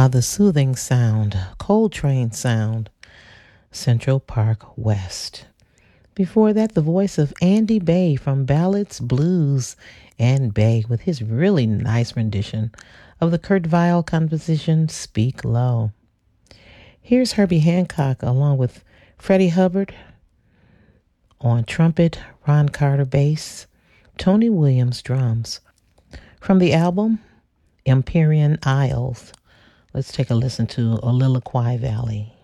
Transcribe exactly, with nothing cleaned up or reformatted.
Ah, the soothing sound, Coltrane sound, Central Park West. Before that, the voice of Andy Bay from Ballads, Blues, and Bay with his really nice rendition of the Kurt Weill composition Speak Low. Here's Herbie Hancock along with Freddie Hubbard on trumpet, Ron Carter bass, Tony Williams drums. From the album Empyrean Isles, let's take a listen to Oliliquai Valley.